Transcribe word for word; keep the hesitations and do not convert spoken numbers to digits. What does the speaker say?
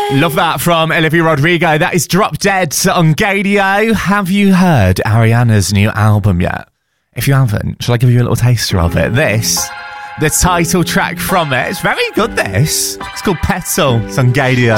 Love that from Olivia Rodrigo. That is Drop Dead on Gadio. Have you heard Ariana's new album yet? If you haven't, shall I give you a little taster of it? This, the title track from it. It's very good, this. It's called Petal. It's on Gadio.